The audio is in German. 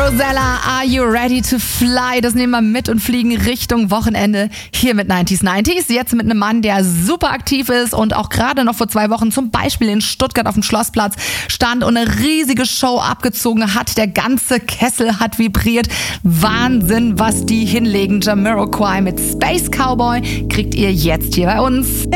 Rosella, are you ready to fly? Das nehmen wir mit und fliegen Richtung Wochenende hier mit 90s. Jetzt mit einem Mann, der super aktiv ist und auch gerade noch vor 2 Wochen zum Beispiel in Stuttgart auf dem Schlossplatz stand und eine riesige Show abgezogen hat. Der ganze Kessel hat vibriert. Wahnsinn, was die hinlegen. Jamiroquai mit Space Cowboy kriegt ihr jetzt hier bei uns.